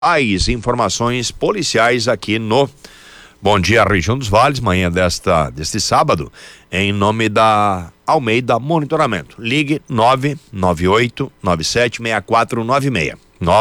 As informações policiais aqui no Bom Dia Região dos Vales, manhã deste sábado, em nome da Almeida Monitoramento. Ligue 998976496.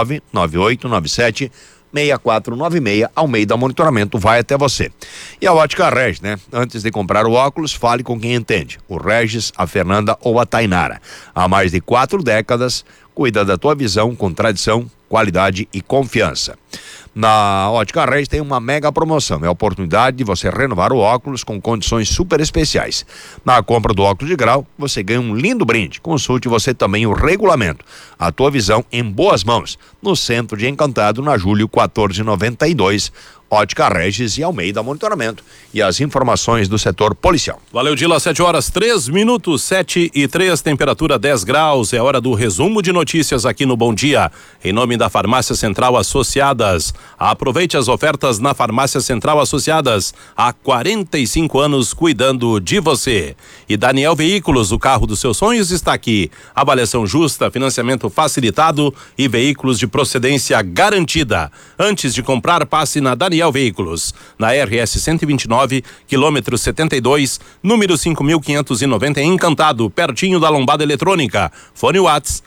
998976496. Almeida Monitoramento vai até você. E a Ótica Regis, né? Antes de comprar o óculos, fale com quem entende. O Regis, a Fernanda ou a Tainara. Há mais de 4 décadas, cuida da tua visão com tradição, qualidade e confiança. Na Ótica Regis tem uma mega promoção, é a oportunidade de você renovar o óculos com condições super especiais. Na compra do óculos de grau, você ganha um lindo brinde. Consulte você também o regulamento. A tua visão em boas mãos, no centro de Encantado, na Júlio 1492. Ótica Regis e Almeida Monitoramento. E as informações do setor policial. Valeu, Dila, 7h03, 7:03, temperatura 10 graus. É hora do resumo de notícias aqui no Bom Dia. Em nome da Farmácia Central Associadas. Aproveite as ofertas na Farmácia Central Associadas. Há 45 anos cuidando de você. E Daniel Veículos, o carro dos seus sonhos está aqui. Avaliação justa, financiamento facilitado e veículos de procedência garantida. Antes de comprar, passe na Daniel Veículos, na RS 129, quilômetro 72, número 5.590 em Encantado, pertinho da Lombada Eletrônica. Fone Whats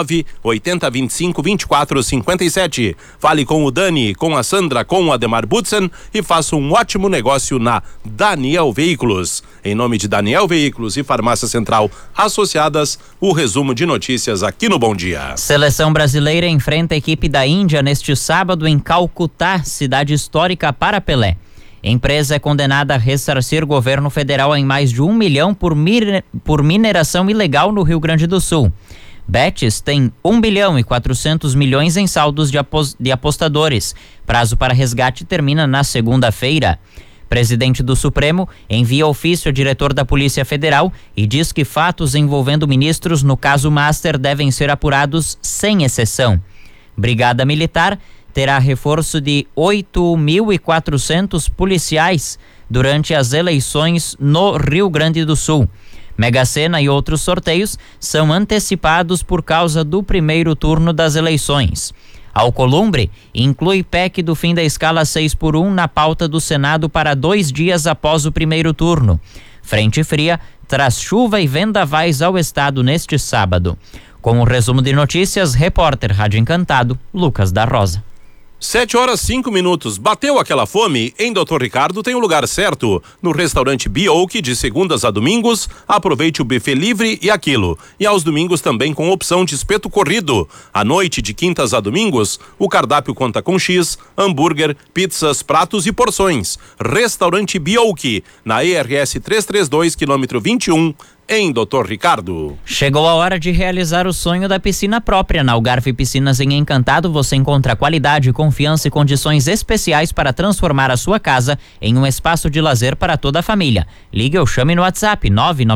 980252457. Fale com o Dani, com a Sandra, com o Ademar Butzen e faça um ótimo negócio na Daniel Veículos. Em nome de Daniel Veículos e Farmácia Central Associadas, o resumo de notícias aqui no Bom Dia. Seleção brasileira enfrenta a equipe da Índia neste sábado em Calcutá, cidade histórica para Pelé. Empresa é condenada a ressarcir governo federal em mais de 1 milhão por mineração ilegal no Rio Grande do Sul. Betis tem 1 bilhão e 400 milhões em saldos de apostadores. Prazo para resgate termina na segunda-feira. Presidente do Supremo envia ofício ao diretor da Polícia Federal e diz que fatos envolvendo ministros no caso Master devem ser apurados sem exceção. Brigada Militar terá reforço de 8.400 policiais durante as eleições no Rio Grande do Sul. Mega Sena e outros sorteios são antecipados por causa do primeiro turno das eleições. Alcolumbre inclui PEC do fim da escala 6x1 na pauta do Senado para 2 dias após o primeiro turno. Frente fria traz chuva e vendavais ao estado neste sábado. Com o resumo de notícias, repórter Rádio Encantado, Lucas da Rosa. 7h05. Bateu aquela fome? Em Dr. Ricardo tem o lugar certo. No restaurante Biouk, de segundas a domingos, aproveite o buffet livre e aquilo. E aos domingos também com opção de espeto corrido. À noite, de quintas a domingos, o cardápio conta com X, hambúrguer, pizzas, pratos e porções. Restaurante Biouk, na ERS 332, quilômetro 21, em Dr. Ricardo. Chegou a hora de realizar o sonho da piscina própria. Na Algarve Piscinas em Encantado você encontra qualidade, confiança e condições especiais para transformar a sua casa em um espaço de lazer para toda a família. Ligue ou chame no WhatsApp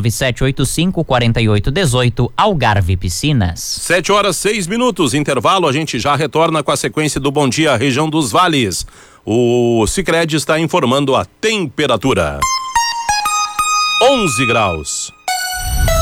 997854818. Algarve Piscinas. 7h06, intervalo, a gente já retorna com a sequência do Bom Dia Região dos Vales. O Sicredi está informando a temperatura. 11 graus.